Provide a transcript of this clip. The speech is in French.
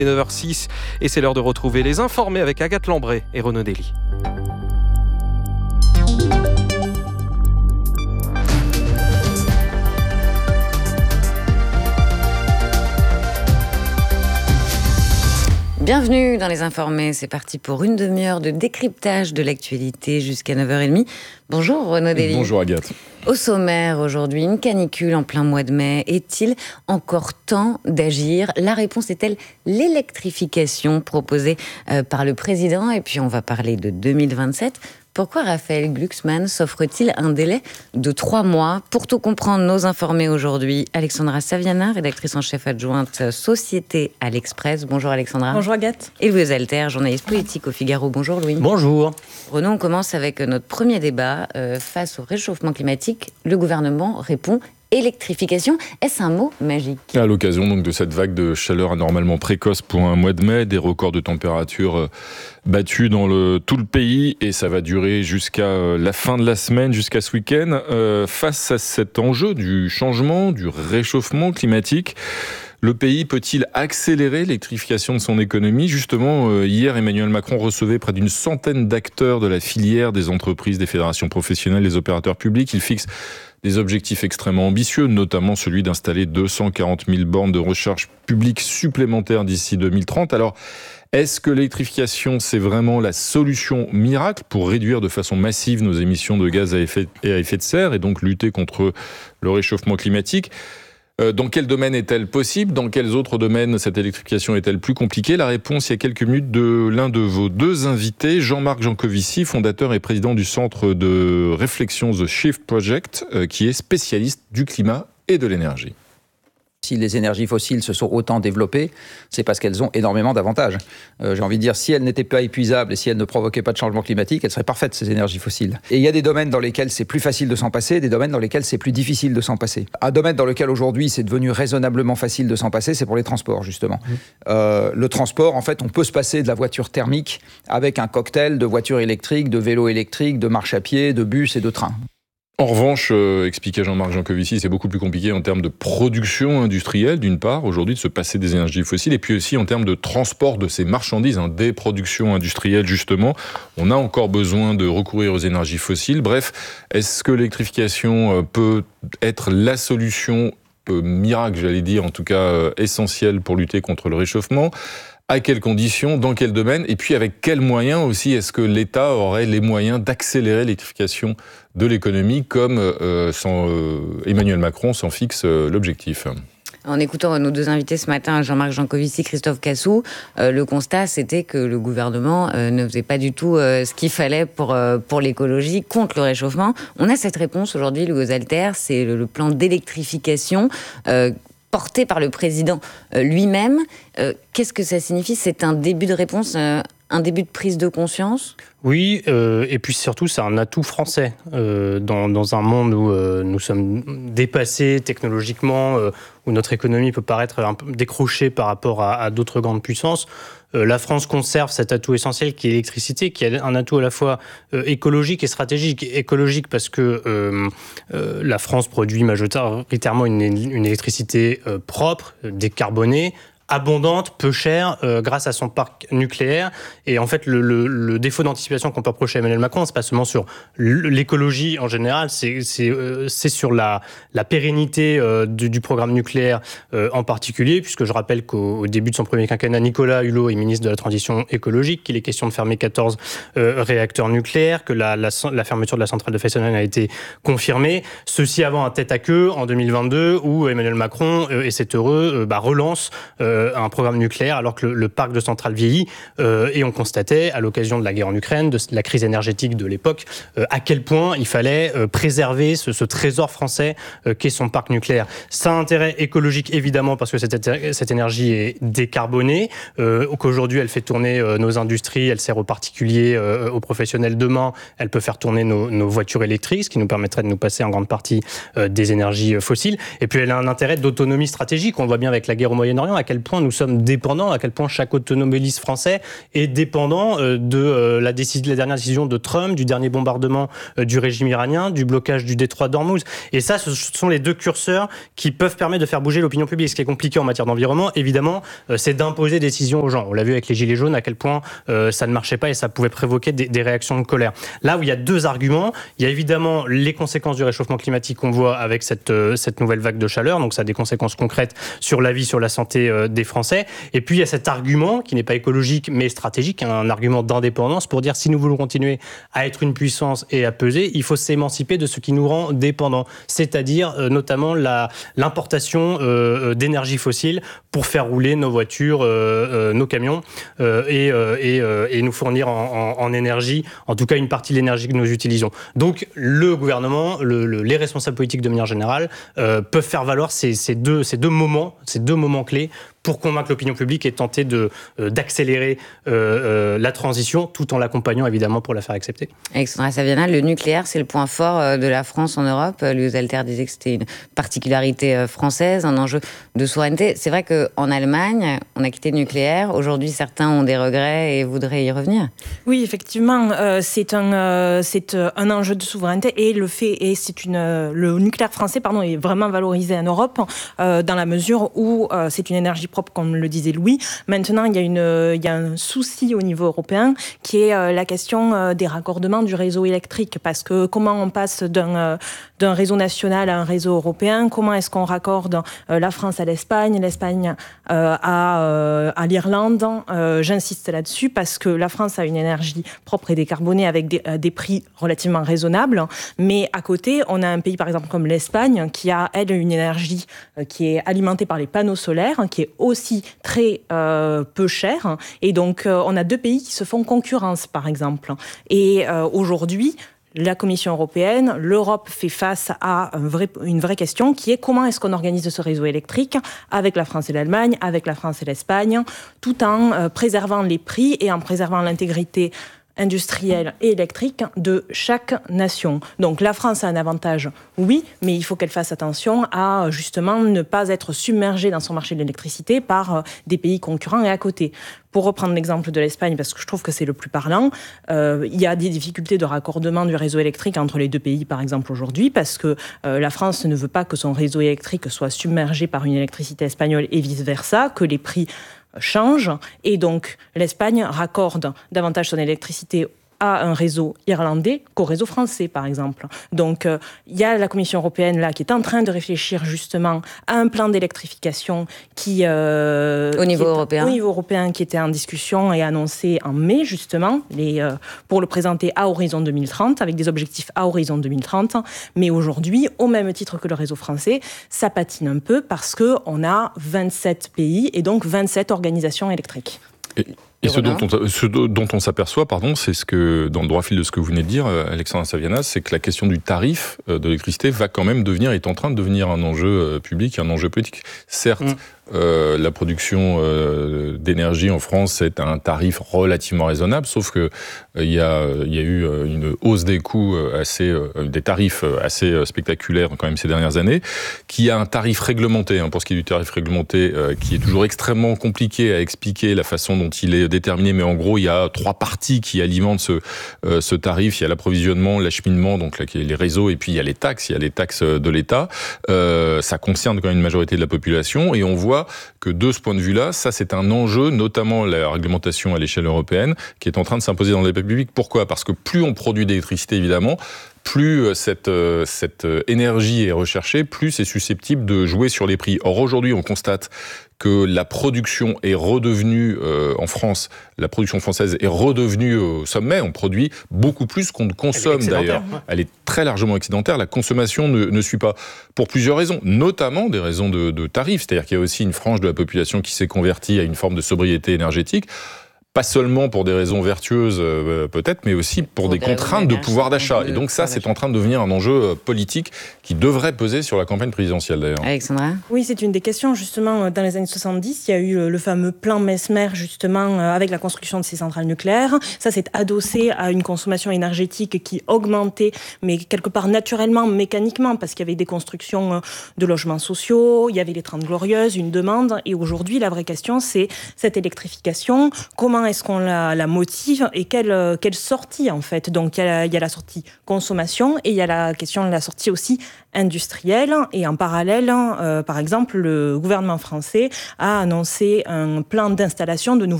9h06 et c'est l'heure de retrouver les informés avec Agathe Lambray et Renaud Dely. Bienvenue dans Les Informés, c'est parti pour une demi-heure de décryptage de l'actualité jusqu'à 9h30. Bonjour Renaud Dely. Bonjour Agathe. Au sommaire aujourd'hui, une canicule en plein mois de mai. Est-il encore temps d'agir ? La réponse est-elle l'électrification proposée par le président ? Et puis on va parler de 2027. Pourquoi Raphaël Glucksmann s'offre-t-il un délai de 3 mois ? Pour tout comprendre, nos informés aujourd'hui, Alexandra Saviana, rédactrice en chef adjointe Société à l'Express. Bonjour Alexandra. Bonjour Agathe. Et Louis Alter, journaliste politique au Figaro. Bonjour Louis. Bonjour. Renaud, on commence avec notre premier débat. Face au réchauffement climatique, le gouvernement répond électrification. Est-ce un mot magique ? À l'occasion donc de cette vague de chaleur anormalement précoce pour un mois de mai, des records de température battus dans tout le pays, et ça va durer jusqu'à la fin de la semaine, jusqu'à ce week-end. Face à cet enjeu du changement, du réchauffement climatique, le pays peut-il accélérer l'électrification de son économie ? Justement, hier, Emmanuel Macron recevait près d'une centaine d'acteurs de la filière, des entreprises, des fédérations professionnelles, des opérateurs publics. Il fixe des objectifs extrêmement ambitieux, notamment celui d'installer 240 000 bornes de recharge publique supplémentaires d'ici 2030. Alors, est-ce que l'électrification, c'est vraiment la solution miracle pour réduire de façon massive nos émissions de gaz à effet de serre et donc lutter contre le réchauffement climatique ? Dans quel domaine est-elle possible ? Dans quels autres domaines cette électrification est-elle plus compliquée ? La réponse, il y a quelques minutes, de l'un de vos deux invités, Jean-Marc Jancovici, fondateur et président du centre de réflexion The Shift Project, qui est spécialiste du climat et de l'énergie. Si les énergies fossiles se sont autant développées, c'est parce qu'elles ont énormément d'avantages. J'ai envie de dire, si elles n'étaient pas épuisables et si elles ne provoquaient pas de changement climatique, elles seraient parfaites, ces énergies fossiles. Et il y a des domaines dans lesquels c'est plus facile de s'en passer, des domaines dans lesquels c'est plus difficile de s'en passer. Un domaine dans lequel aujourd'hui c'est devenu raisonnablement facile de s'en passer, c'est pour les transports, justement. Le transport, en fait, on peut se passer de la voiture thermique avec un cocktail de voitures électriques, de vélos électriques, de marche à pied, de bus et de trains. En revanche, expliquait Jean-Marc Jancovici, c'est beaucoup plus compliqué en termes de production industrielle, d'une part, aujourd'hui, de se passer des énergies fossiles, et puis aussi en termes de transport de ces marchandises, des productions industrielles, justement. On a encore besoin de recourir aux énergies fossiles. Bref, est-ce que l'électrification peut être la solution miracle, j'allais dire, en tout cas essentielle pour lutter contre le réchauffement ? À quelles conditions, dans quel domaine, et puis avec quels moyens aussi est-ce que l'État aurait les moyens d'accélérer l'électrification de l'économie comme Emmanuel Macron s'en fixe l'objectif ? En écoutant nos deux invités ce matin, Jean-Marc Jancovici, Christophe Cassou, le constat c'était que le gouvernement ne faisait pas du tout ce qu'il fallait pour l'écologie, contre le réchauffement. On a cette réponse aujourd'hui, Louis Alter, c'est le plan d'électrification porté par le président lui-même. Qu'est-ce que ça signifie ? C'est un début de réponse, un début de prise de conscience ? Oui, et puis surtout, c'est un atout français. Dans un monde où nous sommes dépassés technologiquement, où notre économie peut paraître un peu décrochée par rapport à d'autres grandes puissances, la France conserve cet atout essentiel qui est l'électricité, qui est un atout à la fois écologique et stratégique. Écologique parce que la France produit majoritairement une électricité propre, décarbonée, abondante, peu chère, grâce à son parc nucléaire. Et en fait, le défaut d'anticipation qu'on peut reprocher à Emmanuel Macron, c'est pas seulement sur l'écologie en général, c'est sur la pérennité du programme nucléaire en particulier, puisque je rappelle qu'au début de son premier quinquennat, Nicolas Hulot est ministre de la Transition écologique, qu'il est question de fermer 14 réacteurs nucléaires, que la fermeture de la centrale de Fessenheim a été confirmée. Ceci avant un tête-à-queue en 2022, où Emmanuel Macron, et c'est heureux, relance un programme nucléaire alors que le parc de centrales vieillit, et on constatait à l'occasion de la guerre en Ukraine, de la crise énergétique de l'époque, à quel point il fallait préserver ce trésor français qu'est son parc nucléaire. Ça a un intérêt écologique évidemment parce que cette énergie est décarbonée, qu'aujourd'hui elle fait tourner nos industries, elle sert aux particuliers, aux professionnels. Demain, elle peut faire tourner nos voitures électriques, ce qui nous permettrait de nous passer en grande partie des énergies fossiles. Et puis elle a un intérêt d'autonomie stratégique. On le voit bien avec la guerre au Moyen-Orient, à quel point point nous sommes dépendants, à quel point chaque automobiliste français est dépendant de la dernière décision de Trump, du dernier bombardement du régime iranien, du blocage du détroit d'Ormuz. Et ça, ce sont les deux curseurs qui peuvent permettre de faire bouger l'opinion publique. Ce qui est compliqué en matière d'environnement, évidemment, c'est d'imposer des décisions aux gens. On l'a vu avec les Gilets jaunes, à quel point ça ne marchait pas et ça pouvait provoquer des réactions de colère. Là où il y a deux arguments, il y a évidemment les conséquences du réchauffement climatique qu'on voit avec cette nouvelle vague de chaleur, donc ça a des conséquences concrètes sur la vie, sur la santé des Français. Et puis il y a cet argument qui n'est pas écologique mais stratégique, un argument d'indépendance pour dire si nous voulons continuer à être une puissance et à peser, il faut s'émanciper de ce qui nous rend dépendants, c'est-à-dire notamment l'importation d'énergie fossile pour faire rouler nos voitures, nos camions et nous fournir en énergie, en tout cas une partie de l'énergie que nous utilisons. Donc le gouvernement, les responsables politiques de manière générale peuvent faire valoir ces deux moments clés pour convaincre l'opinion publique et tenter d'accélérer la transition tout en l'accompagnant évidemment pour la faire accepter. Alexandra Saviana, le nucléaire, c'est le point fort de la France en Europe. Louis Alter disait que c'était une particularité française, un enjeu de souveraineté. C'est vrai qu'en Allemagne, on a quitté le nucléaire. Aujourd'hui, certains ont des regrets et voudraient y revenir. Oui, effectivement, c'est un enjeu de souveraineté et le nucléaire français est vraiment valorisé en Europe dans la mesure où c'est une énergie propre, comme le disait Louis. Maintenant, il y a un souci au niveau européen qui est la question des raccordements du réseau électrique. Parce que comment on passe d'un réseau national à un réseau européen? Comment est-ce qu'on raccorde la France à l'Espagne à l'Irlande? J'insiste là-dessus parce que la France a une énergie propre et décarbonée avec des prix relativement raisonnables. Mais à côté, on a un pays, par exemple, comme l'Espagne, qui a, elle, une énergie qui est alimentée par les panneaux solaires, qui est aussi très peu cher. Et donc, on a deux pays qui se font concurrence, par exemple. Et aujourd'hui, la Commission européenne, l'Europe fait face à une vraie question qui est comment est-ce qu'on organise ce réseau électrique avec la France et l'Allemagne, avec la France et l'Espagne, tout en préservant les prix et en préservant l'intégrité industrielle et électrique de chaque nation. Donc la France a un avantage, oui, mais il faut qu'elle fasse attention à justement ne pas être submergée dans son marché de l'électricité par des pays concurrents et à côté. Pour reprendre l'exemple de l'Espagne, parce que je trouve que c'est le plus parlant, il y a des difficultés de raccordement du réseau électrique entre les deux pays, par exemple, aujourd'hui, parce que la France ne veut pas que son réseau électrique soit submergé par une électricité espagnole et vice-versa, que les prix change et donc l'Espagne raccorde davantage son électricité à un réseau irlandais qu'au réseau français, par exemple. Donc, il y a la Commission européenne là qui est en train de réfléchir justement à un plan d'électrification qui au niveau européen qui était en discussion et annoncé en mai justement, pour le présenter à horizon 2030 avec des objectifs à horizon 2030. Mais aujourd'hui, au même titre que le réseau français, ça patine un peu parce que on a 27 pays et donc 27 organisations électriques. Et ce dont on s'aperçoit, c'est ce que, dans le droit fil de ce que vous venez de dire, Alexandra Saviana, c'est que la question du tarif de l'électricité va quand même est en train de devenir un enjeu public, un enjeu politique. Certes, la production d'énergie en France, c'est un tarif relativement raisonnable, sauf que il y a eu une hausse des coûts des tarifs assez spectaculaires quand même ces dernières années, qui a un tarif réglementé, pour ce qui est du tarif réglementé, qui est toujours extrêmement compliqué à expliquer la façon dont il est déterminé, mais en gros, il y a 3 parties qui alimentent ce tarif. Il y a l'approvisionnement, l'acheminement, donc les réseaux, et puis il y a les taxes de l'État. Ça concerne quand même une majorité de la population, et on voit que de ce point de vue-là, ça c'est un enjeu, notamment la réglementation à l'échelle européenne, qui est en train de s'imposer dans le débat public. Pourquoi ? Parce que plus on produit d'électricité, évidemment, plus cette énergie est recherchée, plus c'est susceptible de jouer sur les prix. Or aujourd'hui, on constate que la production est redevenue, en France, la production française est redevenue au sommet. On produit beaucoup plus qu'on ne consomme d'ailleurs. Elle est très largement excédentaire. La consommation ne suit pas. Pour plusieurs raisons, notamment des raisons de tarifs. C'est-à-dire qu'il y a aussi une frange de la population qui s'est convertie à une forme de sobriété énergétique. pas seulement pour des raisons vertueuses peut-être, mais aussi pour des contraintes de pouvoir d'achat. Et donc ça, c'est en train de devenir un enjeu politique qui devrait peser sur la campagne présidentielle d'ailleurs. Alexandra ? Oui, c'est une des questions. Justement, dans les années 70, il y a eu le fameux plan Mesmer, justement, avec la construction de ces centrales nucléaires. Ça s'est adossé à une consommation énergétique qui augmentait, mais quelque part naturellement, mécaniquement, parce qu'il y avait des constructions de logements sociaux, il y avait les 30 Glorieuses, une demande. Et aujourd'hui, la vraie question, c'est cette électrification. Comment est-ce qu'on la motive et quelle sortie, en fait? Donc, il y a la sortie consommation et il y a la question de la sortie aussi industrielle. Et en parallèle, par exemple, le gouvernement français a annoncé un plan d'installation de nouveaux